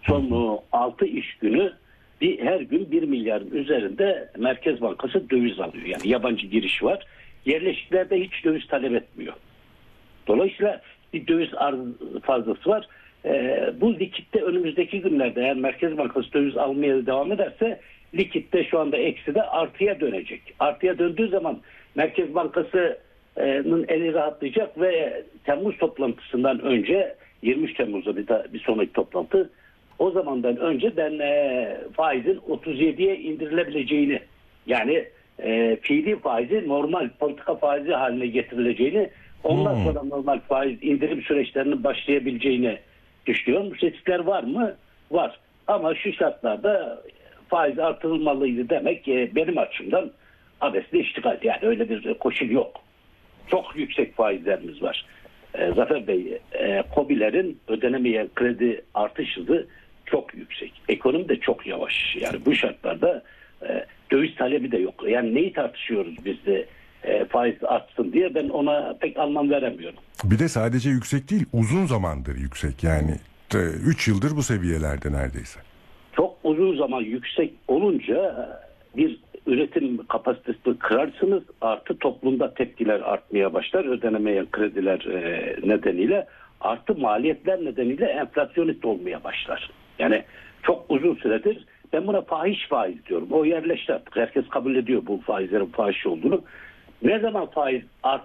Son 6 iş günü her gün 1 milyarın üzerinde Merkez Bankası döviz alıyor. Yani yabancı giriş var. Yerleşiklerde hiç döviz talep etmiyor. Dolayısıyla bir döviz arz fazlası var. Bu likitte önümüzdeki günlerde eğer Merkez Bankası döviz almaya devam ederse likitte şu anda ekside artıya dönecek. Artıya döndüğü zaman Merkez Bankası'nın eli rahatlayacak ve Temmuz toplantısından önce 23 Temmuz'da bir sonraki toplantı, o zamandan önce ben faizin 37'ye indirilebileceğini, yani fiili faizi normal politika faizi haline getirileceğini, ondan sonra normal faiz indirim süreçlerinin başlayabileceğini düşünüyorum. Riskler var mı? Var. Ama şu şartlarda faiz artırılmalıydı demek benim açımdan abesle iştigal. Yani öyle bir koşul yok. Çok yüksek faizlerimiz var. Zafer Bey, KOBİ'lerin ödenemeyen kredi artış hızı çok yüksek. Ekonomi de çok yavaş. Yani bu şartlarda döviz talebi de yok. Yani neyi tartışıyoruz biz de faiz artsın diye, ben ona pek anlam veremiyorum. Bir de sadece yüksek değil, uzun zamandır yüksek. Yani 3 yıldır bu seviyelerde neredeyse. Çok uzun zaman yüksek olunca bir üretim kapasitesini kırarsınız, artı toplumda tepkiler artmaya başlar ödenemeyen krediler nedeniyle, artı maliyetler nedeniyle enflasyonist olmaya başlar. Yani çok uzun süredir ben buna fahiş faiz diyorum. O yerleşti artık. Herkes kabul ediyor bu faizlerin fahiş olduğunu. Ne zaman faiz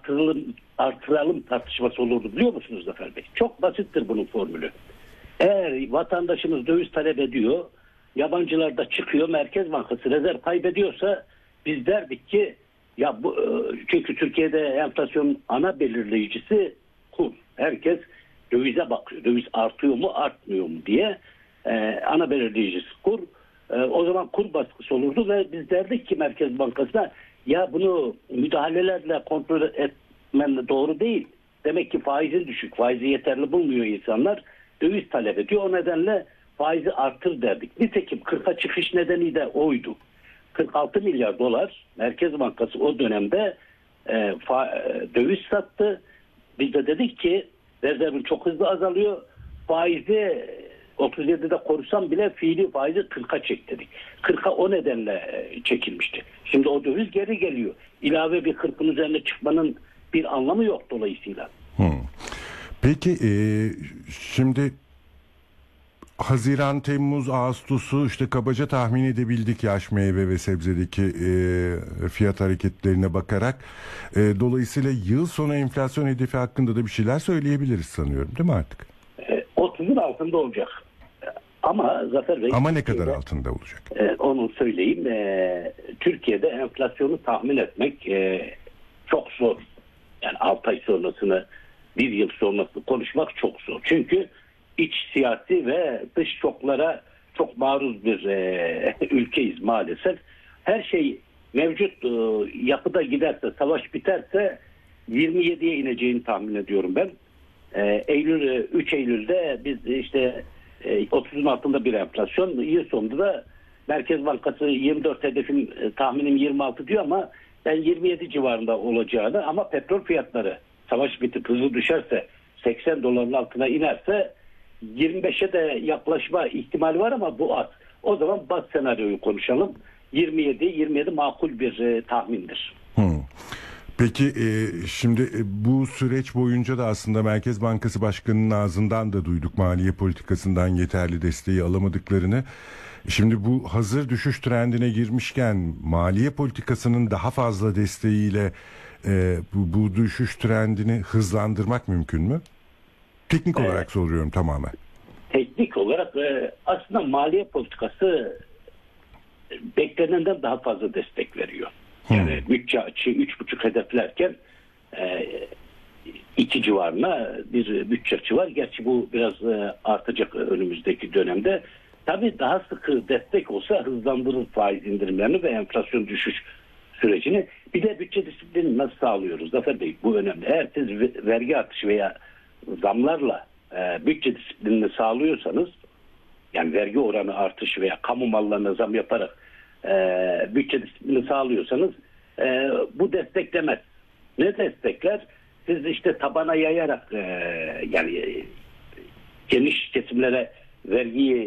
artıralım tartışması olurdu biliyor musunuz Zafer Bey? Çok basittir bunun formülü. Eğer vatandaşımız döviz talep ediyor, yabancılar da çıkıyor, Merkez Bankası rezerv kaybediyorsa biz derdik ki ya çünkü Türkiye'de enflasyonun ana belirleyicisi kur. Herkes dövize bakıyor. Döviz artıyor mu artmıyor mu diye ana belirleyicisi kur. O zaman kur baskısı olurdu ve biz derdik ki Merkez Bankası'na ya bunu müdahalelerle kontrol etmen doğru değil. Demek ki faizin düşük. Faizi yeterli bulmuyor insanlar. Döviz talep ediyor. O nedenle faizi artır derdik. Nitekim 40'a çıkış nedeni de oydu. 46 milyar dolar Merkez Bankası o dönemde döviz sattı. Biz de dedik ki rezervin çok hızlı azalıyor. Faizi 37'de korusam bile fiili faizi 40'a çek dedik. 40'a o nedenle çekilmişti. Şimdi o döviz geri geliyor. İlave bir 40'ın üzerine çıkmanın bir anlamı yok dolayısıyla. Peki şimdi Haziran, Temmuz, Ağustos'u işte kabaca tahmin edebildik yaş meyve ve sebzedeki fiyat hareketlerine bakarak. Dolayısıyla yıl sonu enflasyon hedefi hakkında da bir şeyler söyleyebiliriz sanıyorum, değil mi artık? 30'un altında olacak. Ama Zafer Bey... Ama ne kadar altında olacak? Onu söyleyeyim. Türkiye'de enflasyonu tahmin etmek çok zor. Yani 6 ay sonrasını, bir yıl sonrasını konuşmak çok zor. Çünkü iç siyasi ve dış şoklara çok maruz bir ülkeyiz maalesef. Her şey mevcut yapıda giderse, savaş biterse 27'ye ineceğini tahmin ediyorum ben. 3 Eylül'de biz işte 30'un altında bir enflasyon, yıl sonunda da Merkez Bankası 24 hedefim tahminim 26 diyor ama ben 27 civarında olacağını, ama petrol fiyatları savaş bitip hızlı düşerse, 80 doların altına inerse 25'e de yaklaşma ihtimali var ama bu az. O zaman baz senaryoyu konuşalım. 27 makul bir tahmindir. Peki şimdi bu süreç boyunca da aslında Merkez Bankası Başkanı'nın ağzından da duyduk maliye politikasından yeterli desteği alamadıklarını. Şimdi bu hazır düşüş trendine girmişken maliye politikasının daha fazla desteğiyle bu düşüş trendini hızlandırmak mümkün mü? Teknik olarak soruyorum tamamen. Teknik olarak aslında maliye politikası beklenenden daha fazla destek veriyor. Yani bütçe açığı 3,5 hedeflerken 2 civarına bir bütçe açığı var. Gerçi bu biraz artacak önümüzdeki dönemde. Tabii daha sıkı destek olsa hızlandırır faiz indirimlerini ve enflasyon düşüş sürecini. Bir de bütçe disiplini nasıl sağlıyoruz Zafer Bey? Bu önemli. Eğer siz vergi artışı veya zamlarla bütçe disiplinini sağlıyorsanız, yani vergi oranı artışı veya kamu mallarına zam yaparak bütçe disiplini sağlıyorsanız bu desteklemez. Ne destekler? Siz işte tabana yayarak yani geniş kesimlere vergiyi